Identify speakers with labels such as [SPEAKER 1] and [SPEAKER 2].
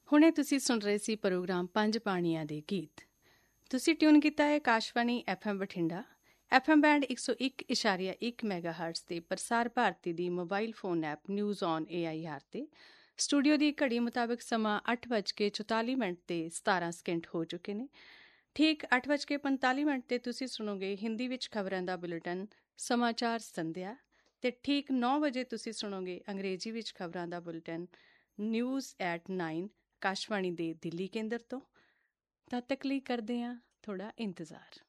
[SPEAKER 1] ਹੁਣੇ ਤੁਸੀਂ ਸੁਣ ਰਹੇ ਸੀ ਪ੍ਰੋਗਰਾਮ ਪੰਜ ਪਾਣੀਆਂ ਦੇ ਗੀਤ। ਤੁਸੀਂ ਟਿਊਨ ਕੀਤਾ ਹੈ Akashvani FM Bathinda, FM band 101.1 ਮੈਗਾਹਰਟਜ਼ ਤੇ ਪ੍ਰਸਾਰ ਭਾਰਤੀ ਦੀ mobile phone app news on AIR ਤੇ। ਸਟੂਡੀਓ ਦੀ ਘੜੀ ਮੁਤਾਬਕ ਸਮਾਂ 8:44 ਤੇ 17 ਸਕਿੰਟ ਹੋ ਚੁੱਕੇ ਨੇ। ਠੀਕ 8:45 ਤੇ ਤੁਸੀਂ ਸੁਣੋਗੇ ਹਿੰਦੀ ਵਿੱਚ ਖਬਰਾਂ ਦਾ ਬੁਲੇਟਿਨ ਸਮਾਚਾਰ ਸੰਧਿਆ, ਤੇ ਠੀਕ 9 ਵਜੇ ਤੁਸੀਂ ਸੁਣੋਗੇ ਅੰਗਰੇਜ਼ੀ ਵਿੱਚ ਖਬਰਾਂ ਦਾ ਬੁਲੇਟਿਨ ਨਿਊਜ਼ ਐਟ 9 ਆਕਾਸ਼ਵਾਣੀ ਦੇ ਦਿੱਲੀ ਕੇਂਦਰ ਤੋਂ। ਤਦ ਤੱਕ ਲਈ ਕਰਦੇ ਹਾਂ ਥੋੜਾ ਇੰਤਜ਼ਾਰ।